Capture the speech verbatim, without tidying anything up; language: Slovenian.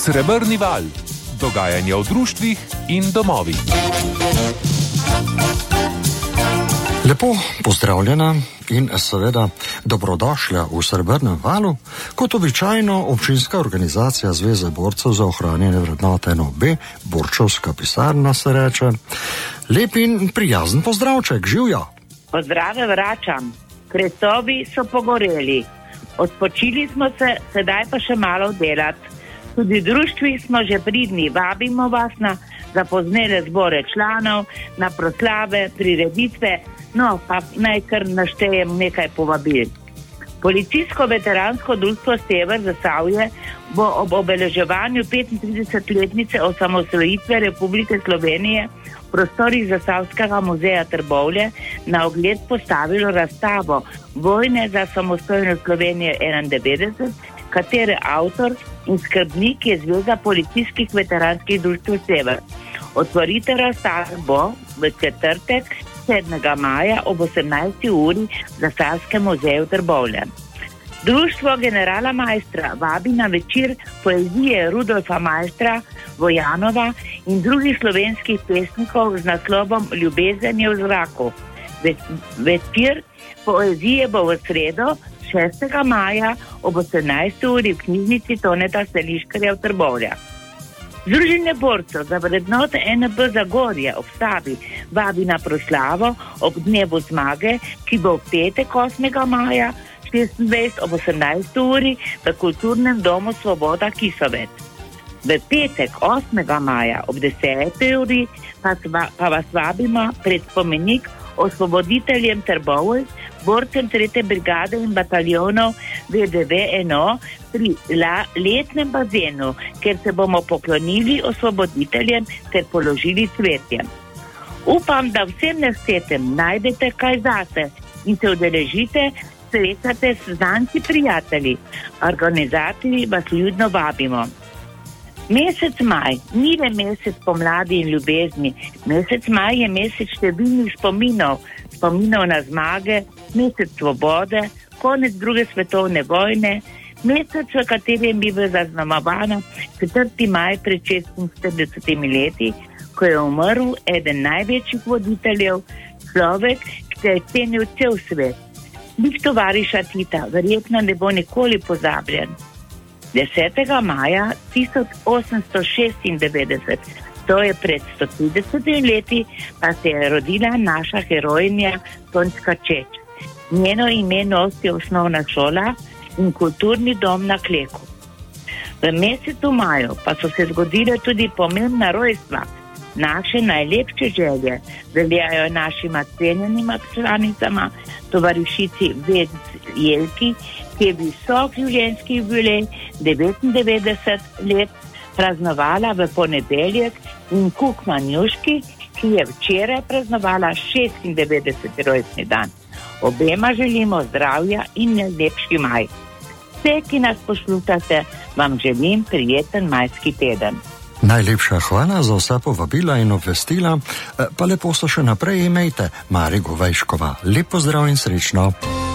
Srebrni val. Dogajanje v društvih in domovih. Lepo pozdravljena in seveda dobrodošla v Srebrnem valu, kot običajno občinska organizacija Zveze borcev za ohranjanje vrednot N O B, Borčevska pisarna se reče. Lep in prijazen pozdravček, živjo! Pozdrave vračam, kretovi so pogoreli, odpočili smo se, sedaj pa še malo delati. Tudi društvi smo že pridni, vabimo vas na zapoznele zbore članov, na proslave, prireditve, no pa naj kar naštejem nekaj povabil. Policijsko-veteransko društvo Sever Zasavje bo ob obeleževanju petintridesetletnice osamosvojitve Republike Slovenije v prostorih Zasavskega muzeja Trbovlje na ogled postavilo razstavo Vojne za samostojnost Slovenije enaindevetdeset, katere avtor in skrbnik je Zveza policijskih veteranskih društev Sever. Otvoritev razstave bo v četrtek sedmega maja ob osemnajsti uri v Zasavskem muzeju Trbovlje. Društvo generala Maestra vabi na večer poezije Rudolfa Maestra, Vojanova in drugih slovenskih pesnikov z naslovom Ljubezen je v zraku. Večer poezije bo v sredo šestega maja ob osemnajsti uri v knjižnici Toneta Seliškarja v Trbovljah. Združenje borcev za vrednote N B Zagorje ob Savi vabi na proslavo ob dnevu zmage, ki bo v petek osmega maja šestindvajset ob osemnajsti uri v Kulturnem domu Svoboda Kisovec. V petek osmega maja ob deseti uri pa, pa vas vabimo pred spomenik osvoboditeljem Trbovlj, borcem tretje brigade in bataljonov V D V N O pri la, letnem bazenu, kjer se bomo poklonili osvoboditeljem ter položili cvetje. Upam, da vsem naštetem najdete kaj zase in se udeležite, srečate s znanci prijatelji. Organizatorji vas ljudno vabimo. Mesec maj ni le mesec pomladi in ljubezni. Mesec maj je mesec številnih spominov, spominov na zmage, mesec svobode, konec druge svetovne vojne, mesec, v katerem bi bil zaznamovan četrti maj pred šestinsedemdesetimi leti, ko je umrl eden največjih voditeljev, človek, ki je cenil cel svet. Lik tovariša Tita verjetno ne bo nikoli pozabljen. desetega maja tisoč osemsto šestindevetdeset, to je pred sto tridesetimi leti, pa se je rodila naša herojinja Tončka Čeč. Njeno ime nosi osnovna šola in kulturni dom na Kleku. V mesecu maju pa so se zgodile tudi pomembna rojstva. Naše najlepše želje veljajo našima cenjenima članicama, tovarišici Vec Jelki, ki je visok življenjski jubilej devetindevetdeset let praznovala v ponedeljek, in Kukman Juški, ki je včeraj praznovala šestindevetdeseti rojstni dan. Obema želimo zdravja in najlepši maj. Vse, ki nas poslušate, vam želim prijeten majski teden. Najlepša hvala za vsa povabila in obvestila, pa lepo so še naprej imejte. Mari Govejškova, lep pozdrav in srečno.